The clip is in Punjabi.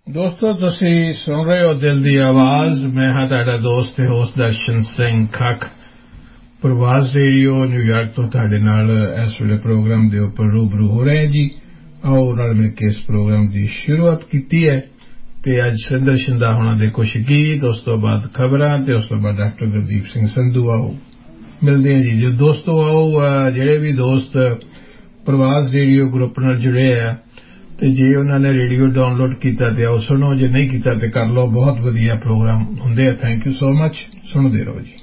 ਦੋਸਤੋ ਤੁਸੀਂ ਸੁਣ ਰਹੇ ਹੋ ਦਿਲ ਦੀ ਆਵਾਜ਼ ਮੈਂ ਹਾਂ ਤੁਹਾਡਾ ਦੋਸਤ ਤੇ ਹੋਸਟ ਦਰਸ਼ਨ ਸਿੰਘ ਖੱਖ ਪ੍ਰਵਾਸ ਰੇਡੀਓ ਨਿਊਯਾਰਕ ਤੋਂ ਤੁਹਾਡੇ ਨਾਲ ਇਸ ਵੇਲੇ ਪ੍ਰੋਗਰਾਮ ਦੇ ਉੱਪਰ ਰੂਬਰੂ ਹੋ ਰਹੇ ਜੀ ਆਓ ਨਾਲ ਮਿਲ ਕੇ ਇਸ ਪ੍ਰੋਗਰਾਮ ਦੀ ਸ਼ੁਰੂਆਤ ਕੀਤੀ ਹੈ ਤੇ ਅੱਜ ਸਿੰਦਰ ਸ਼ਿੰਦਾ ਹੋਣਾ ਦੇ ਕੁਝ ਗੀਤ ਉਸ ਤੋਂ ਬਾਅਦ ਖਬਰਾਂ ਤੇ ਉਸ ਤੋਂ ਬਾਅਦ ਡਾਕਟਰ ਗੁਰਦੀਪ ਸਿੰਘ ਸੰਧੂ ਆਓ ਮਿਲਦੇ ਹਾਂ ਜੀ ਜੋ ਦੋਸਤੋ ਆਓ ਜਿਹੜੇ ਵੀ ਦੋਸਤ ਪ੍ਰਵਾਸ ਰੇਡੀਓ ਗਰੁੱਪ ਨਾਲ ਜੁੜੇ ਆ ਤੇ ਜੇ ਉਹਨਾਂ ਨੇ ਰੇਡੀਓ ਡਾਊਨਲੋਡ ਕੀਤਾ ਤੇ ਆਓ ਸੁਣੋ ਜੇ ਨਹੀਂ ਕੀਤਾ ਤੇ ਕਰ ਲਓ ਬਹੁਤ ਵਧੀਆ ਪ੍ਰੋਗਰਾਮ ਹੁੰਦੇ ਆ ਥੈਂਕ ਯੂ ਸੋ ਮਚ ਸੁਣਦੇ ਰਹੋ ਜੀ